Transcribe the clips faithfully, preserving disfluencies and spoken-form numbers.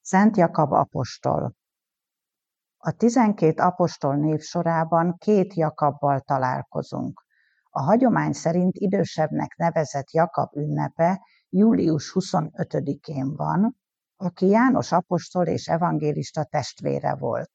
Szent Jakab apostol. A tizenkét apostol név sorában két Jakabbal találkozunk. A hagyomány szerint idősebbnek nevezett Jakab ünnepe július huszonötödikén van, aki János apostol és evangélista testvére volt.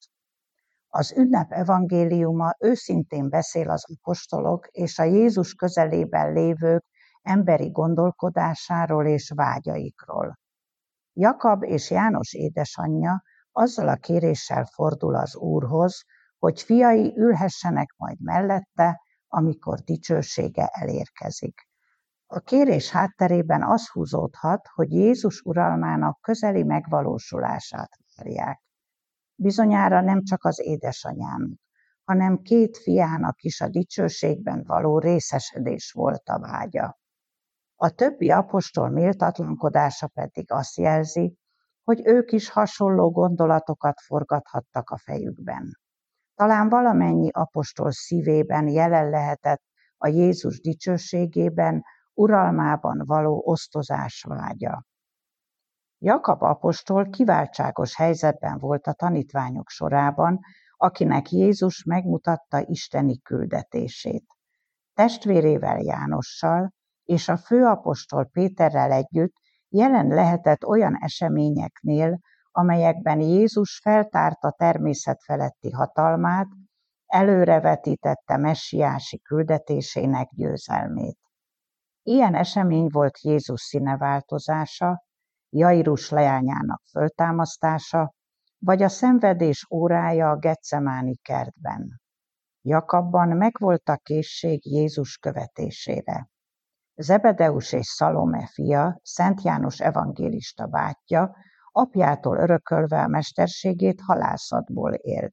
Az ünnep evangéliuma őszintén beszél az apostolok és a Jézus közelében lévők emberi gondolkodásáról és vágyaikról. Jakab és János édesanyja azzal a kéréssel fordul az Úrhoz, hogy fiai ülhessenek majd mellette, amikor dicsősége elérkezik. A kérés hátterében az húzódhat, hogy Jézus uralmának közeli megvalósulását várják. Bizonyára nem csak az édesanyának, hanem két fiának is a dicsőségben való részesedés volt a vágya. A többi apostol méltatlankodása pedig azt jelzi, hogy ők is hasonló gondolatokat forgathattak a fejükben. Talán valamennyi apostol szívében jelen lehetett a Jézus dicsőségében, uralmában való osztozás vágya. Jakab apostol kiváltságos helyzetben volt a tanítványok sorában, akinek Jézus megmutatta isteni küldetését. Testvérével Jánossal és a főapostol Péterrel együtt jelen lehetett olyan eseményeknél, amelyekben Jézus feltárta természet feletti hatalmát, előrevetítette messiási küldetésének győzelmét. Ilyen esemény volt Jézus színeváltozása, Jairus leányának föltámasztása, vagy a szenvedés órája a Getsemáni kertben. Jakabban megvolt a készség Jézus követésére. Zebedeus és Szalome fia, Szent János evangélista bátyja, apjától örökölve a mesterségét halászatból élt.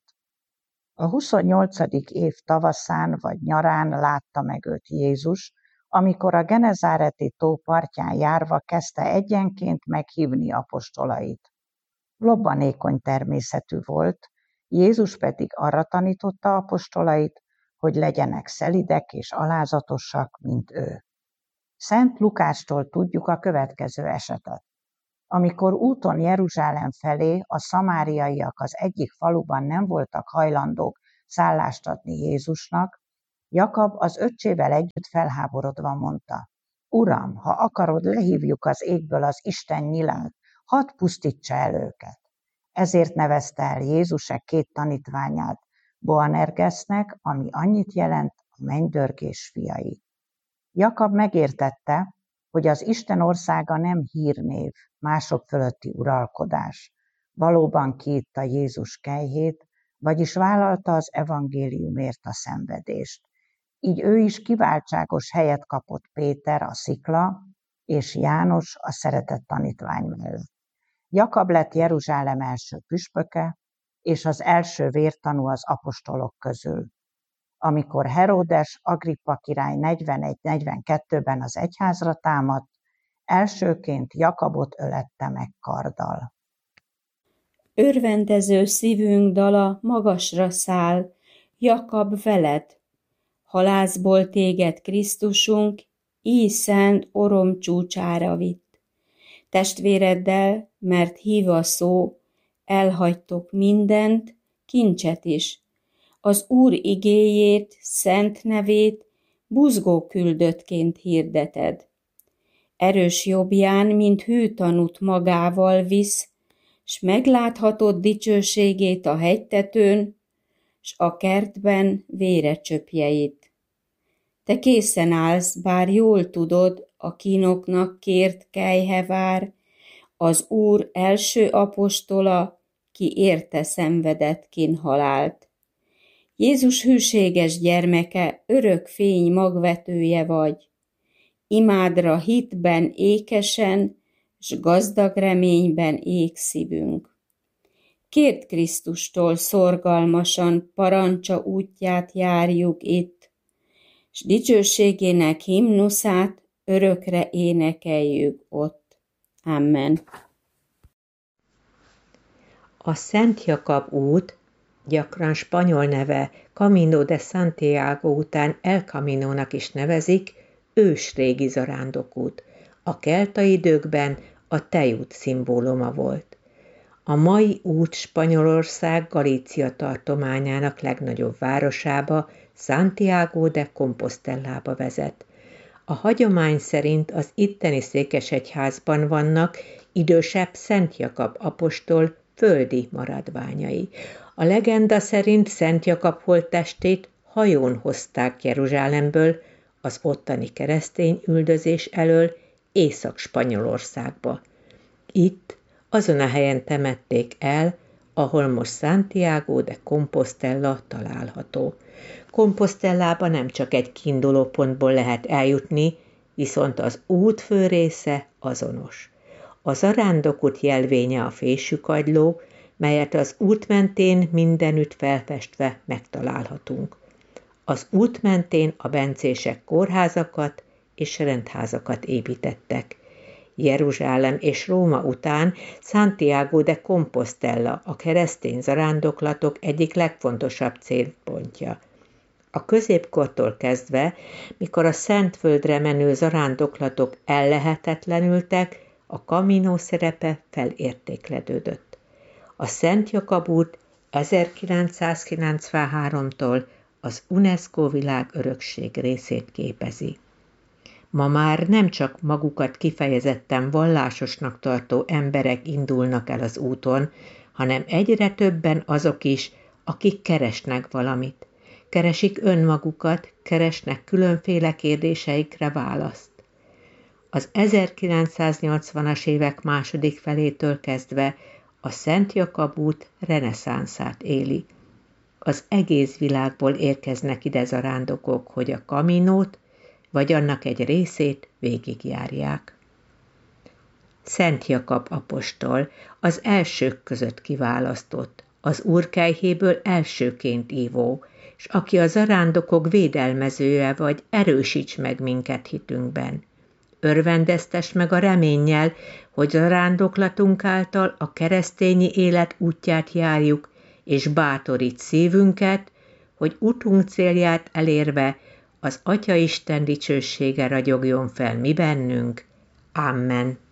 A huszonnyolcadik év tavaszán vagy nyarán látta meg őt Jézus, amikor a Genezáreti tó partján járva kezdte egyenként meghívni apostolait. Lobbanékony természetű volt, Jézus pedig arra tanította apostolait, hogy legyenek szelidek és alázatosak, mint ő. Szent Lukástól tudjuk a következő esetet. Amikor úton Jeruzsálem felé a szamáriaiak az egyik faluban nem voltak hajlandók szállást adni Jézusnak, Jakab az öccsével együtt felháborodva mondta: Uram, ha akarod, lehívjuk az égből az Isten nyilát, hadd pusztítsa el őket. Ezért nevezte el Jézus e két tanítványát Boanergesznek, ami annyit jelent a mennydörgés fiai. Jakab megértette, hogy az Isten országa nem hírnév, mások fölötti uralkodás. Valóban kiitta Jézus kelyhét, vagyis vállalta az evangéliumért a szenvedést. Így ő is kiváltságos helyet kapott Péter a szikla, és János a szeretett tanítvány mellett. Jakab lett Jeruzsálem első püspöke, és az első vértanú az apostolok közül. Amikor Heródes Agrippa király negyvenegy-negyvenkettőben az egyházra támadt, elsőként Jakabot ölette meg karddal. Örvendező szívünk dala magasra száll, Jakab veled. Halászból téged Krisztusunk, így szent orom csúcsára vitt. Testvéreddel, mert hív a szó, elhagytok mindent, kincset is. Az Úr igéjét, szent nevét buzgó küldöttként hirdeted. Erős jobbján, mint hűtanút magával visz, s megláthatod dicsőségét a hegytetőn, s a kertben vérecsöpjeit. Te készen állsz, bár jól tudod, a kínoknak kért kelyhe vár, az Úr első apostola, ki érte szenvedett kínhalált. Jézus hűséges gyermeke, örök fény magvetője vagy. Imádra hitben ékesen, s gazdag reményben ég szívünk. Kérd Krisztustól szorgalmasan, parancsa útját járjuk itt, s dicsőségének himnuszát örökre énekeljük ott. Amen. A Szent Jakab út, gyakran spanyol neve Camino de Santiago után El Caminónak is nevezik, ősrégi zarándokút. A kelta időkben a tejút szimbóluma volt. A mai út Spanyolország Galícia tartományának legnagyobb városába, Santiago de Compostellába vezet. A hagyomány szerint az itteni székesegyházban vannak idősebb Szent Jakab apostol földi maradványai. A legenda szerint Szent Jakab holttestét hajón hozták Jeruzsálemből, az ottani keresztény üldözés elől Észak-Spanyolországba. Itt, azon a helyen temették el, ahol most Santiago de Compostela található. Compostellába nem csak egy kiindulópontból lehet eljutni, viszont az út fő része azonos. A zarándokút jelvénye a fésükagyló, melyet az út mentén mindenütt felfestve megtalálhatunk. Az út mentén a bencések kórházakat és rendházakat építettek. Jeruzsálem és Róma után Santiago de Compostela a keresztény zarándoklatok egyik legfontosabb célpontja. A középkortól kezdve, mikor a Szentföldre menő zarándoklatok ellehetetlenültek, a Camino szerepe felértékledődött. A Szent Jakab út ezerkilencszázkilencvenháromtól az UNESCO világörökség részét képezi. Ma már nem csak magukat kifejezetten vallásosnak tartó emberek indulnak el az úton, hanem egyre többen azok is, akik keresnek valamit. Keresik önmagukat, keresnek különféle kérdéseikre választ. Az ezerkilencszáznyolcvanas évek második felétől kezdve a Szent Jakab út reneszánszát éli. Az egész világból érkeznek ide zarándokok, hogy a Caminót, vagy annak egy részét végigjárják. Szent Jakab apostol az elsők között kiválasztott, az úrkelyhéből elsőként ívó, és aki a zarándokok védelmezője vagy, erősíts meg minket hitünkben. Örvendeztes meg a reménnyel, hogy zarándoklatunk által a keresztényi élet útját járjuk, és bátorít szívünket, hogy utunk célját elérve az Atyaisten dicsősége ragyogjon fel mi bennünk. Amen.